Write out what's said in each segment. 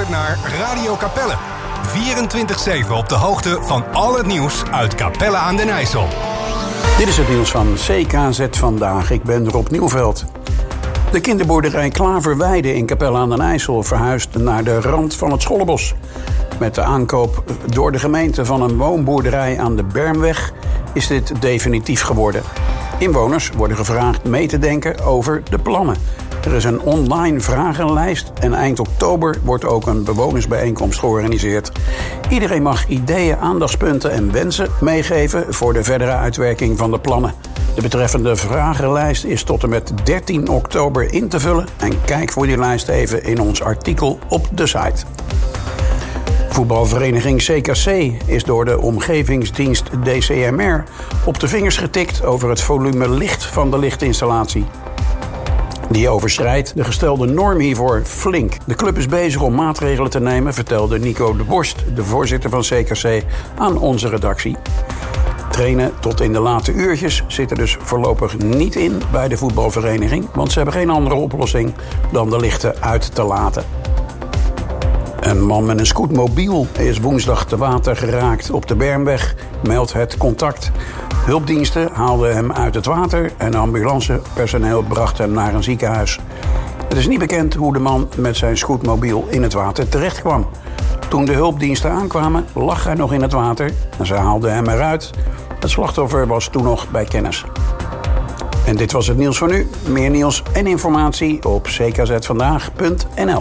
luistert naar Radio Capelle. 24/7 op de hoogte van al het nieuws uit Capelle aan den IJssel. Dit is het nieuws van CKZ vandaag. Ik ben Rob Nieuwveld. De kinderboerderij Klaverweide in Capelle aan den IJssel verhuist naar de rand van het Schollebos. Met de aankoop door de gemeente van een woonboerderij aan de Bermweg is dit definitief geworden. Inwoners worden gevraagd mee te denken over de plannen. Er is een online vragenlijst en eind oktober wordt ook een bewonersbijeenkomst georganiseerd. Iedereen mag ideeën, aandachtspunten en wensen meegeven voor de verdere uitwerking van de plannen. De betreffende vragenlijst is tot en met 13 oktober in te vullen en kijk voor die lijst even in ons artikel op de site. Voetbalvereniging CKC is door de omgevingsdienst DCMR op de vingers getikt over het volume licht van de lichtinstallatie. Die overschrijdt de gestelde norm hiervoor flink. De club is bezig om maatregelen te nemen, vertelde Nico de Borst, de voorzitter van CKC, aan onze redactie. Trainen tot in de late uurtjes zit er dus voorlopig niet in bij de voetbalvereniging, want ze hebben geen andere oplossing dan de lichten uit te laten. Een man met een scootmobiel is woensdag te water geraakt op de Bermweg, meldt Het Contact. Hulpdiensten haalden hem uit het water en ambulancepersoneel bracht hem naar een ziekenhuis. Het is niet bekend hoe de man met zijn scootmobiel in het water terecht kwam. Toen de hulpdiensten aankwamen, lag hij nog in het water en ze haalden hem eruit. Het slachtoffer was toen nog bij kennis. En dit was het nieuws voor nu. Meer nieuws en informatie op ckzvandaag.nl.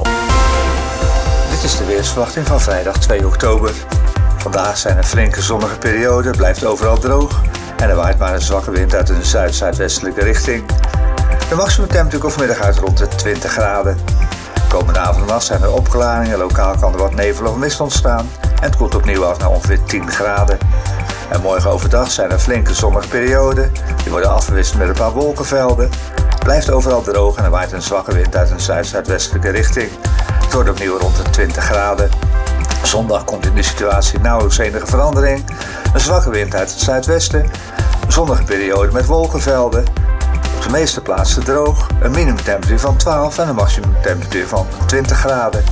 Dit is de weersverwachting van vrijdag 2 oktober. Vandaag zijn er flinke zonnige perioden, blijft overal droog en er waait maar een zwakke wind uit een zuid-zuidwestelijke richting. De maximumtemperatuur komt vanmiddag uit rond de 20 graden. Komende avond en nacht zijn er opklaringen, lokaal kan er wat nevel of mist ontstaan en het koelt opnieuw af naar ongeveer 10 graden. En morgen overdag zijn er flinke zonnige perioden, die worden afgewisseld met een paar wolkenvelden. Het blijft overal droog en er waait een zwakke wind uit een zuid-zuidwestelijke richting. Het wordt opnieuw rond de 20 graden. Zondag komt in de situatie nauwelijks enige verandering. Een zwakke wind uit het zuidwesten. Een zonnige periode met wolkenvelden. Op de meeste plaatsen droog. Een minimumtemperatuur van 12 en een maximumtemperatuur van 20 graden.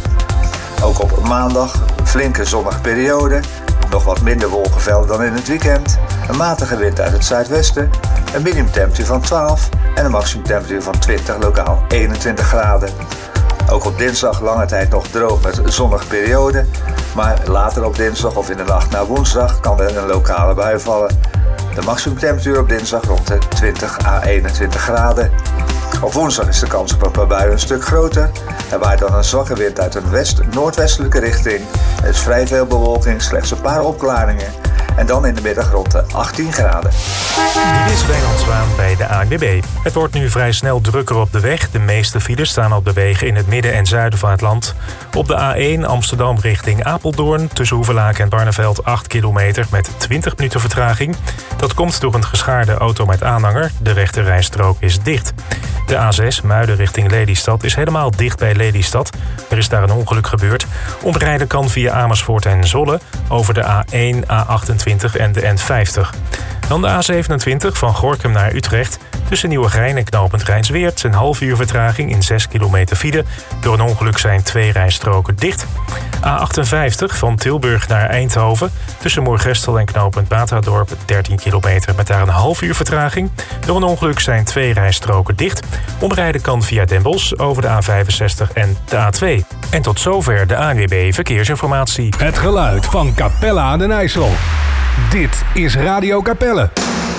Ook op maandag een flinke zonnige periode. Nog wat minder wolkenvelden dan in het weekend. Een matige wind uit het zuidwesten. Een minimumtemperatuur van 12 en een maximumtemperatuur van 20, lokaal 21 graden. Ook op dinsdag lange tijd nog droog met zonnige periode. Maar later op dinsdag of in de nacht naar woensdag kan er een lokale bui vallen. De maximumtemperatuur op dinsdag rond de 20 à 21 graden. Op woensdag is de kans op een paar buien een stuk groter. Er waait dan een zwakke wind uit een west-noordwestelijke richting. Er is vrij veel bewolking, slechts een paar opklaringen. En dan in de middag rond de 18 graden. Dit is Wijnand Zwaan bij de ANWB. Het wordt nu vrij snel drukker op de weg. De meeste files staan op de wegen in het midden en zuiden van het land. Op de A1 Amsterdam richting Apeldoorn tussen Hoevelaken en Barneveld 8 kilometer met 20 minuten vertraging. Dat komt door een geschaarde auto met aanhanger. De rechterrijstrook is dicht. De A6 Muiden richting Lelystad is helemaal dicht bij Lelystad. Er is daar een ongeluk gebeurd. Omrijden kan via Amersfoort en Zwolle over de A1, A28 en de N50. Dan de A27 van Gorinchem naar Utrecht. Tussen Nieuwegein en knooppunt Rijnsweert een half uur vertraging in 6 kilometer file. Door een ongeluk zijn 2 rijstroken dicht. A58 van Tilburg naar Eindhoven. Tussen Moergestel en knooppunt Batadorp 13 kilometer met daar een half uur vertraging. Door een ongeluk zijn 2 rijstroken dicht. Omrijden kan via Den Bosch over de A65 en de A2. En tot zover de ANWB Verkeersinformatie. Het geluid van Capelle aan den IJssel. Dit is Radio Capelle.